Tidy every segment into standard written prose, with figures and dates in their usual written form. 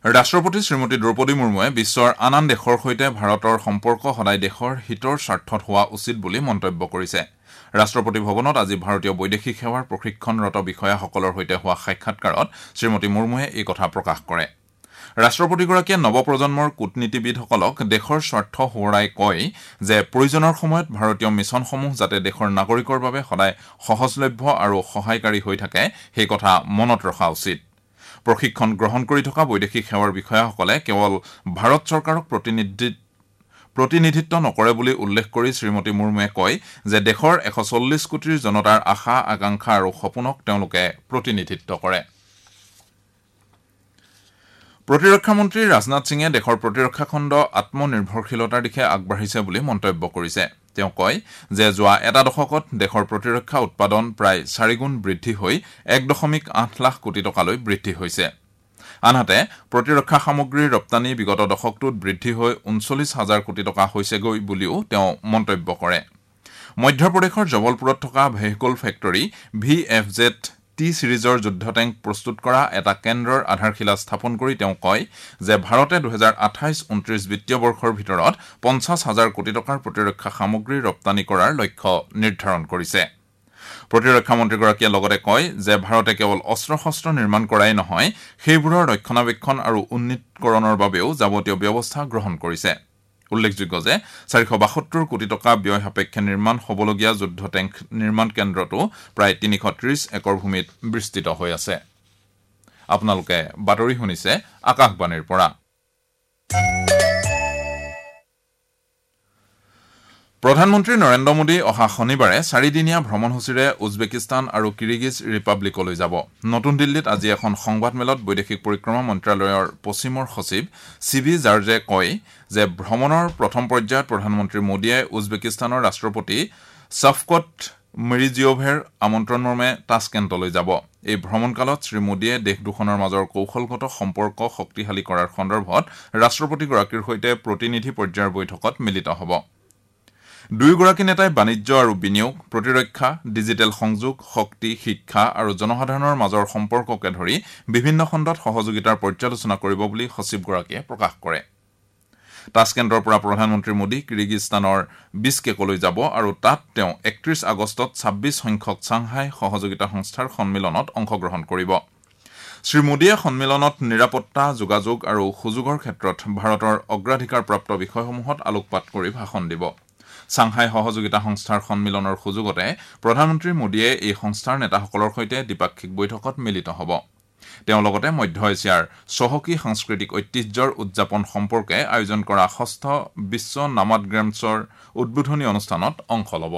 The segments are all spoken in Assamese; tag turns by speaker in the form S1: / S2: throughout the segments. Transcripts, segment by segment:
S1: ৰাষ্ট্ৰপতি শ্ৰীমতী দ্ৰৌপদী মুৰ্মুৱে বিশ্বৰ আন আন দেশৰ সৈতে ভাৰতৰ সম্পৰ্ক সদায় দেশৰ হিতৰ স্বাৰ্থত হোৱা উচিত বুলি মন্তব্য কৰিছে। ৰাষ্ট্ৰপতি ভৱনত আজি ভাৰতীয় বৈদেশিক সেৱাৰ প্ৰশিক্ষণৰত বিষয়াসকলৰ সৈতে হোৱা সাক্ষাৎকাৰত শ্ৰীমতী মুৰ্মুৱে এই কথা প্ৰকাশ কৰে। ৰাষ্ট্ৰপতিগৰাকীয়ে নৱপ্ৰজন্মৰ কূটনীতিবিদসকলক দেশৰ স্বাৰ্থ সোঁৱৰাই কয় যে প্ৰয়োজনৰ সময়ত ভাৰতীয় মিছনসমূহ যাতে দেশৰ নাগৰিকৰ বাবে সদায় সহজলভ্য আৰু সহায়কাৰী হৈ থাকে সেই কথা মনত ৰখা উচিত। প্ৰশিক্ষণ গ্ৰহণ কৰি থকা বৈদেশিক সেৱাৰ বিষয়াসকলে কেৱল ভাৰত চৰকাৰক প্ৰতিনিধিত্ব নকৰে বুলি উল্লেখ কৰি শ্ৰীমতী মুৰ্মুৱে কয় যে দেশৰ 140 কোটিৰ জনতাৰ আশা আকাংক্ষা আৰু সপোনক তেওঁলোকে প্ৰতিনিধিত্ব কৰে। প্ৰতিৰক্ষা মন্ত্ৰী ৰাজনাথ সিঙে দেশৰ প্ৰতিৰক্ষা খণ্ড আত্মনিৰ্ভৰশীলতাৰ দিশে আগবাঢ়িছে বুলি মন্তব্য কৰিছে। তেওঁ কয় যে যোৱা এটা দশকত দেশৰ প্ৰতিৰক্ষা উৎপাদন প্ৰায় 4 গুণ বৃদ্ধি হৈ 1.8 লাখ কোটি টকালৈ বৃদ্ধি হৈছে। আনহাতে প্ৰতিৰক্ষা সামগ্ৰীৰ ৰপ্তানি বিগত দশকটোত বৃদ্ধি হৈ 39,000 কোটি টকা হৈছেগৈ বুলিও তেওঁ মন্তব্য কৰে। মধ্যপ্ৰদেশৰ জবলপুৰত থকা ভেহিকল ফেক্টৰী VFZ টি সিৰিজৰ যুদ্ধ টেংক প্ৰস্তুত কৰা এটা কেন্দ্ৰৰ আধাৰশিলা স্থাপন কৰি তেওঁ কয় যে ভাৰতে 2028-29 বিত্তীয় বৰ্ষৰ ভিতৰত 50,000 কোটি টকাৰ প্ৰতিৰক্ষা সামগ্ৰী ৰপ্তানি কৰাৰ লক্ষ্য নিৰ্ধাৰণ কৰিছে। প্ৰতিৰক্ষা মন্ত্ৰীগৰাকীয়ে লগতে কয় যে ভাৰতে কেৱল অস্ত্ৰ-শস্ত্ৰ নিৰ্মাণ কৰাই নহয়, সেইবোৰৰ ৰক্ষণাবেক্ষণ আৰু উন্নীতকৰণৰ বাবেও যাৱতীয় ব্যৱস্থা গ্ৰহণ কৰিছে। উল্লেখযোগ্য যে 472 কোটি টকা ব্যয় সাপেক্ষে নিৰ্মাণ হ'বলগীয়া যুদ্ধ টেংক নিৰ্মাণ কেন্দ্ৰটো প্ৰায় 330 একৰ ভূমিত বিস্তৃত হৈ আছে। আপোনালোকে বাতৰি শুনিছে আকাশবাণীৰ পৰা। প্ৰধানমন্ত্ৰী নৰেন্দ্ৰ মোদী অহা শনিবাৰে 4দিনীয়া ভ্ৰমণসূচীৰে উজবেকিস্তান আৰু কিৰিগিজ ৰিপাব্লিকলৈ যাব। নতুন দিল্লীত আজি এখন সংবাদমেলত বৈদেশিক পৰিক্ৰমা মন্ত্ৰালয়ৰ পশ্চিমৰ সচিব চিভি জাৰ্জে কয় যে ভ্ৰমণৰ প্ৰথম পৰ্যায়ত প্ৰধানমন্ত্ৰী মোদীয়ে উজবেকিস্তানৰ ৰাষ্ট্ৰপতি শ্বাফকট মিৰজিয়োভেৰ আমন্ত্ৰণমৰ্মে তাছকেণ্টলৈ যাব। এই ভ্ৰমণকালত শ্ৰীমোদীয়ে দেশ দুখনৰ মাজৰ কৌশলগত সম্পৰ্ক শক্তিশালী কৰাৰ সন্দৰ্ভত ৰাষ্ট্ৰপতিগৰাকীৰ সৈতে প্ৰতিনিধি পৰ্যায়ৰ বৈঠকত মিলিত হ'ব। দুয়োগৰাকী নেতাই বাণিজ্য আৰু বিনিয়োগ, প্ৰতিৰক্ষা, ডিজিটেল সংযোগ, শক্তি, শিক্ষা আৰু জনসাধাৰণৰ মাজৰ সম্পৰ্ককে ধৰি বিভিন্ন খণ্ডত সহযোগিতাৰ পৰ্যালোচনা কৰিব বুলি সচিবগৰাকীয়ে প্ৰকাশ কৰে। তাছকেণ্টৰ পৰা প্ৰধানমন্ত্ৰী মোদী কিৰিগিস্তানৰ বিছকেকলৈ যাব আৰু তাত তেওঁ 31 আগষ্টত 26 সংখ্যক চাংহাই সহযোগিতা সংস্থাৰ সন্মিলনত অংশগ্ৰহণ কৰিব। শ্ৰীমোদীয়ে সন্মিলনত নিৰাপত্তা, যোগাযোগ আৰু সুযোগৰ ক্ষেত্ৰত ভাৰতৰ অগ্ৰাধিকাৰপ্ৰাপ্ত বিষয়সমূহত আলোকপাত কৰি ভাষণ দিব। চাংহাই সহযোগিতা সংস্থাৰ সন্মিলনৰ সুযোগতে প্ৰধানমন্ত্ৰী মোদীয়ে এই সংস্থাৰ নেতাসকলৰ সৈতে দ্বিপাক্ষিক বৈঠকত মিলিত হ'ব। তেওঁ লগতে মধ্য এছিয়াৰ চহকী সাংস্কৃতিক ঐতিহ্যৰ উদযাপন সম্পৰ্কে আয়োজন কৰা 6ষ্ঠ বিশ্ব নামাড গেমছৰ উদ্বোধনী অনুষ্ঠানত অংশ ল'ব।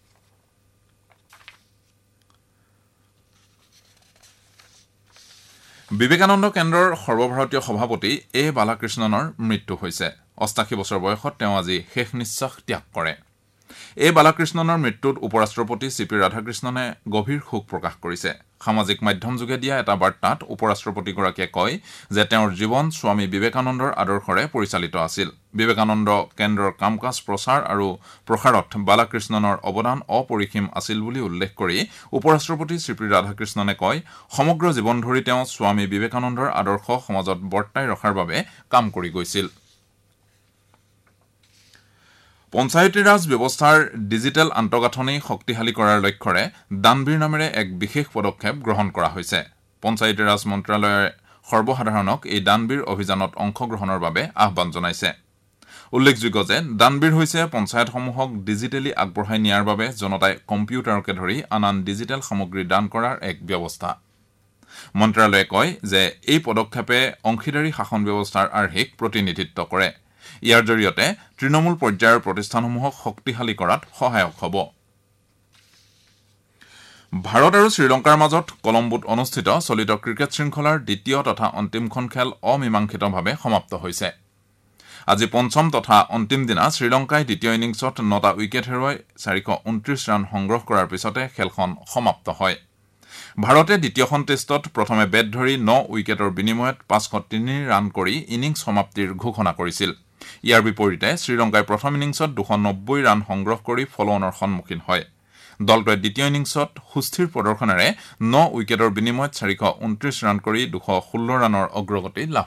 S1: বিবেকানন্দ কেন্দ্ৰৰ সৰ্বভাৰতীয় সভাপতি এ বালাকৃষ্ণনৰ মৃত্যু হৈছে। 88 বছৰ বয়সত তেওঁ আজি শেষ নিশ্বাস ত্যাগ কৰে। এ বালাকৃষ্ণনৰ মৃত্যুত উপৰাষ্ট্ৰপতি CP ৰাধাকৃষ্ণনে গভীৰ শোক প্ৰকাশ কৰিছে। সামাজিক মাধ্যমযোগে দিয়া এটা বাৰ্তাত উপৰাষ্ট্ৰপতিগৰাকীয়ে কয় যে তেওঁৰ জীৱন স্বামী বিবেকানন্দৰ আদৰ্শৰে পৰিচালিত আছিল। বিবেকানন্দ কেন্দ্ৰৰ কাম-কাজ প্ৰচাৰ আৰু প্ৰসাৰত বালাকৃষ্ণনৰ অৱদান অপৰিসীম আছিল বুলি উল্লেখ কৰি উপৰাষ্ট্ৰপতি CP ৰাধাকৃষ্ণনে কয়, সমগ্ৰ জীৱন ধৰি তেওঁ স্বামী বিবেকানন্দৰ আদৰ্শ সমাজত বৰ্তাই ৰখাৰ বাবে কাম কৰি গৈছিল। পঞ্চায়তী ৰাজ ব্যৱস্থাৰ ডিজিটেল আন্তঃগাঁথনি শক্তিশালী কৰাৰ লক্ষ্যৰে দানবীৰ নামেৰে এক বিশেষ পদক্ষেপ গ্ৰহণ কৰা হৈছে। পঞ্চায়তী ৰাজ মন্ত্ৰালয়ে সৰ্বসাধাৰণক এই দানবীৰ অভিযানত অংশগ্ৰহণৰ বাবে আহ্বান জনাইছে। উল্লেখযোগ্য যে দানবীৰ হৈছে পঞ্চায়তসমূহক ডিজিটেলি আগবঢ়াই নিয়াৰ বাবে জনতাই কম্পিউটাৰকে ধৰি আন ডিজিটেল সামগ্ৰী দান কৰাৰ এক ব্যৱস্থা। মন্ত্ৰালয়ে কয় যে এই পদক্ষেপে অংশীদাৰী শাসন ব্যৱস্থাৰ আৰ্হিক প্ৰতিনিধিত্ব কৰে। ইয়াৰ জৰিয়তে তৃণমূল পৰ্যায়ৰ প্ৰতিষ্ঠানসমূহক শক্তিশালী কৰাত সহায়ক হ'ব। ভাৰত আৰু শ্ৰীলংকাৰ মাজত কলম্বোত অনুষ্ঠিত চলিত ক্ৰিকেট শৃংখলাৰ দ্বিতীয় তথা অন্তিমখন খেল অমীমাংসিতভাৱে সমাপ্ত হৈছে। আজি পঞ্চম তথা অন্তিম দিনা শ্ৰীলংকাই দ্বিতীয় ইনিংছত 9টা উইকেট হেৰুৱাই 429 ৰান সংগ্ৰহ কৰাৰ পিছতে খেলখন সমাপ্ত হয়। ভাৰতে দ্বিতীয়খন টেষ্টত প্ৰথমে বেট ধৰি 9 উইকেটৰ বিনিময়ত 503 ৰান কৰি ইনিংছ সমাপ্তিৰ ঘোষণা কৰিছিল। ইয়াৰ বিপৰীতে শ্ৰীলংকাই প্ৰথম ইনিংছত 290 ৰান সংগ্ৰহ কৰি ফল'অনৰ সন্মুখীন হয়। দলটোৱে দ্বিতীয় ইনিংছত সুস্থিৰ প্ৰদৰ্শনেৰে 9 উইকেটৰ বিনিময়ত 429 ৰান কৰি 216 ৰানৰ অগ্ৰগতি লাভ